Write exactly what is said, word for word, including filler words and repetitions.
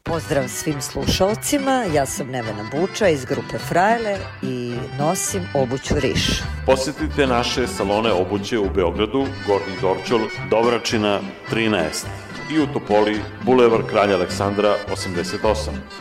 Pozdrav svim slušalcima, ja sam Nevena Buča iz grupe Frajle i nosim obuću Riš. Posjetite naše salone obuće u Beogradu, Gornji Dorćol, Dovračina trinaest i u Topoli, Bulevar Kralja Aleksandra osamdeset osam.